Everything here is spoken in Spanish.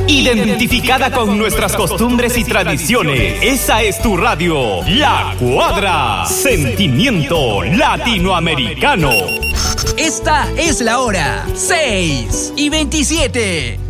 Identificada con nuestras costumbres y tradiciones. Esa es tu radio, La Cuadra. Sentimiento latinoamericano. Esta es la hora, 6:27.